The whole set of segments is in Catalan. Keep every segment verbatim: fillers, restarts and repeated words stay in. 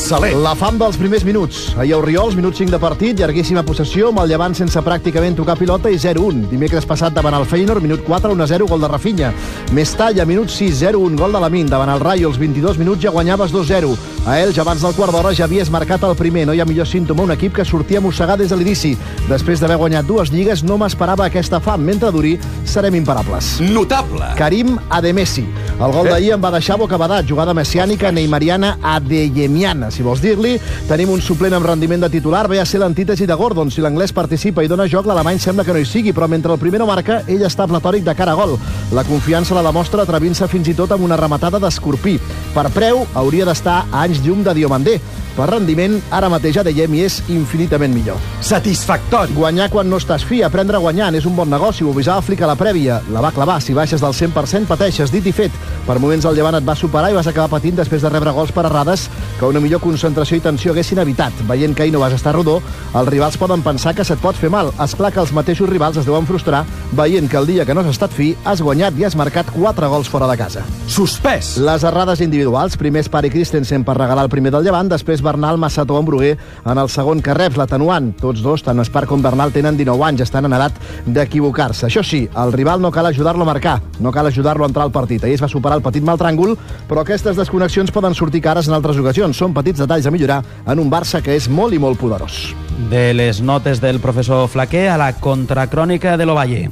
Saler. La fam dels primers minuts. Ahir a Oriols, minut cinc de partit, llarguíssima possessió, amb el Llevant sense pràcticament tocar pilota i zero un. Dimecres passat davant el Feyenoord, minut quatre, un a zero, gol de Rafinha. Mestalla, minut sis, zero un, gol de Lamin. Davant el Rayo, als vint-i-dos minuts ja guanyaves dos zero. A Elx, abans del quart d'hora, ja havies marcat el primer. No hi ha millor símptoma un equip que sortia mossegar des de l'inici. Després d'haver guanyat dues lligues, no m'esperava aquesta fam. Mentre duri, serem imparables. Notable. Karim Ademessi. El gol d'ahir em va deixar bocabadat. Jugada messiànica, neymariana, adeyemiana, si vols dir-li. Tenim un suplent amb rendiment de titular. Ve a ser l'antítesi de Gordon. Si l'anglès participa i dona joc, l'alemany sembla que no hi sigui, però mentre el primer no marca, ell està platòric de cara a gol. La confiança la demostra atrevint-se fins i tot amb una rematada d'Escorpí. Per preu, hauria d'estar a anys llum de Diomandé. Per rendiment, ara mateix Adeyemi és infinitament millor. Satisfactori. Guanyar quan no estàs fi, aprendre guanyant, és un bon negoci. Ho avisava Flick a la prèvia. La va clavar. Si baixes del cent per cent, pateixes. Dit i fet. Per moments el Llevant et va superar i vas acabar patint després de rebre gols per errades que una millor concentració i tensió haguessin evitat. Veient que ahir no vas estar rodó, els rivals poden pensar que se't pot fer mal. És clar que els mateixos rivals es deuen frustrar veient que el dia que no has estat fi has guanyat i has marcat quatre gols fora de casa. Suspès. Les errades individuals. Primer Spari Christensen per regalar el primer del Llevant, després Bernal, Massató, Embruguer en el segon que reps, l'atenuant. Tots dos, tant Spar com Bernal, tenen dinou anys, estan en edat d'equivocar-se. Això sí, el rival no cal ajudar-lo a marcar, no cal ajudar-lo a entrar al partit. Ahir es va superar el petit mal tràngol, però aquestes desconnexions poden sortir cares en altres ocasions. Són petits detalls a millorar en un Barça que és molt i molt poderós. De les notes del professor Flaquer a la contracrònica de l'Ovalle.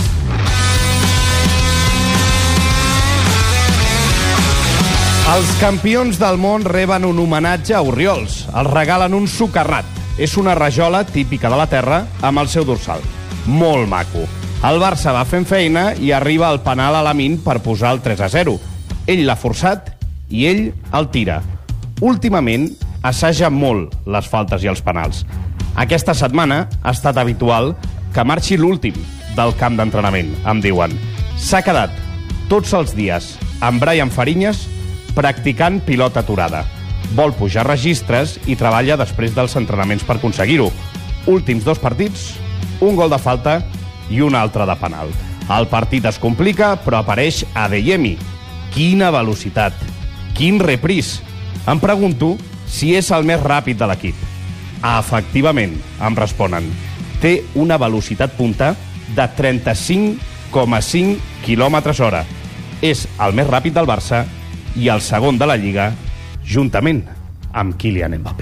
Els campions del món reben un homenatge a Oriols. Els regalen un socarrat. És una rajola típica de la terra amb el seu dorsal. Molt maco. El Barça va fent feina i arriba al penal a Lamin per posar el tres a zero. Ell l'ha forçat i ell el tira. Últimament assaja molt les faltes i els penals. Aquesta setmana ha estat habitual que marxi l'últim del camp d'entrenament, em diuen. S'ha quedat tots els dies amb Brian Fariñas practicant pilota aturada. Vol pujar registres i treballa després dels entrenaments per aconseguir-ho. Últims dos partits, un gol de falta i un altre de penal. El partit es complica, però apareix Adeyemi. Quina velocitat! Quin repris! Em pregunto si és el més ràpid de l'equip. Efectivament, em responen. Té una velocitat punta de trenta-cinc coma cinc quilòmetres hora. És el més ràpid del Barça i el segon de la Lliga, juntament amb Kylian Mbappé.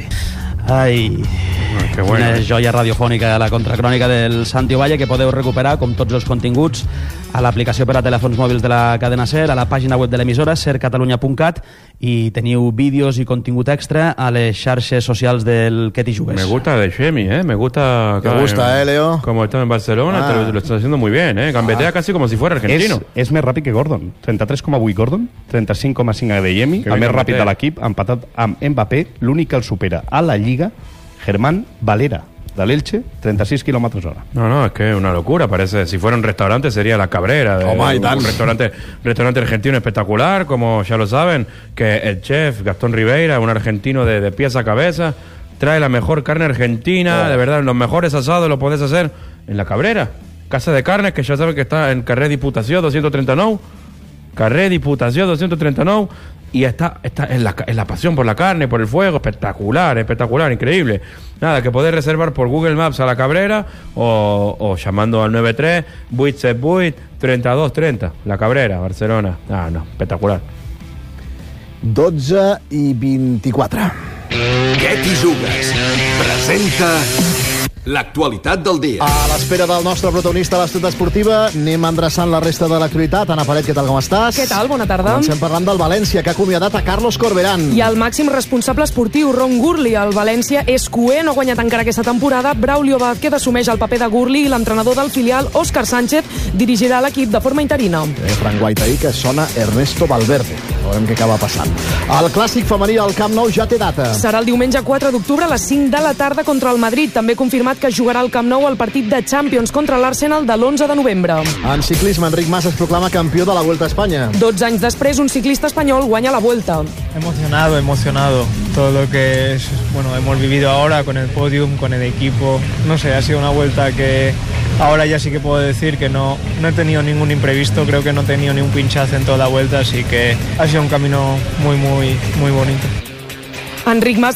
Ai, que bueno. Una joia radiofònica, la contracrònica del Santi Ovalle, que podeu recuperar, com tots els continguts, a l'aplicació per a telèfons mòbils de la cadena SER, a la pàgina web de l'emissora, ser catalunya punt cat, i teniu vídeos i contingut extra a les xarxes socials del Que t'hi jugues. Me gusta de Chemi, ¿eh? Me gusta... ¿Te gusta, eh, Leo? Como está en Barcelona, Ah. te lo, lo está haciendo muy bien, ¿eh? Gambetea ah. casi como si fuera argentino. És, és més ràpid que Gordon. trenta-tres coma vuit Gordon, trenta-cinc coma cinc Adeyemi, Que el més ben ràpid Mbappé. de l'equip, empatat amb Mbappé. L'únic que el supera a la Lliga, Germán Valera, de l'Elche, treinta-sis quilòmetres hora. No, no, es que es una locura, parece. Si fuera un restaurante sería La Cabrera. De, Toma, y un, tan. un restaurante, restaurante argentino espectacular, como ya lo saben, que el chef Gastón Ribeira, un argentino de, de pies a cabeza, trae la mejor carne argentina, Oh. de verdad, los mejores asados los podés hacer en La Cabrera. Casa de Carnes, que ya saben que está en Carré Diputació doscientos treinta y nueve. Carré Diputació doscientos treinta y nueve. Y está, está en, la, en la pasión por la carne, por el fuego, espectacular, espectacular, increíble. Nada, que podés reservar por Google Maps a La Cabrera o, o llamando al nueve tres vuit set vuit trenta-dos trenta. La Cabrera, Barcelona. Ah, no, espectacular. dotze i vint-i-quatre. Que t'hi jugues? Presenta l'actualitat del dia. A l'espera del nostre protagonista a l'Estat Esportiva, anem endreçant la resta de l'actualitat. Anna Paret, què tal, com estàs? Què tal? Bona tarda. Comencem parlant del València, que ha acomiadat a Carlos Corberán. I el màxim responsable esportiu, Ron Gurli. El València és cuer, no ha guanyat encara aquesta temporada. Braulio Vázquez assumeix el paper de Gurli i l'entrenador del filial, Òscar Sánchez, dirigirà l'equip de forma interina. Eh, Frank White ahir, que sona Ernesto Valverde. Veurem què acaba passant. El clàssic femení al Camp Nou ja té data. Serà el diumenge quatre d'octubre a les cinc de la tarda contra el Madrid. També confirmat que jugarà al Camp Nou el partit de Champions contra l'Arsenal de l'onze de novembre. En ciclisme, Enric Mas es proclama campió de la Vuelta a Espanya. dotze anys després, un ciclista espanyol guanya la Vuelta. Emocionado, emocionado. Todo lo que es, bueno, hemos vivido ahora con el podium, con el equipo. No sé, ha sido una vuelta que ahora ya sí que puedo decir que no, no he tenido ningún imprevisto. Creo que no he tenido ni un pinchazo en toda la vuelta, así que ha sido un camino muy, muy, muy bonito. Enric Mas